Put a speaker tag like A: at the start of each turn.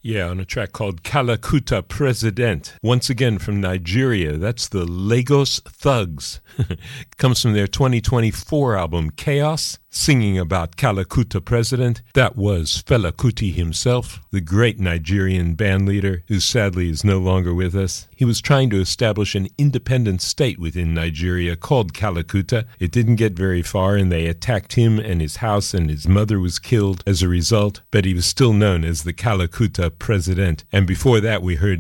A: Yeah, on a track called Kalakuta President. Once again from Nigeria, that's the Lagos Thugs. Comes from their 2024 album Chaos, singing about Kalakuta President. That was Fela Kuti himself, the great Nigerian bandleader who sadly is no longer with us. He was trying to establish an independent state within Nigeria called Kalakuta. It didn't get very far, and they attacked him and his house, and his mother was killed as a result, but he was still known as the Kalakuta President. And before that, we heard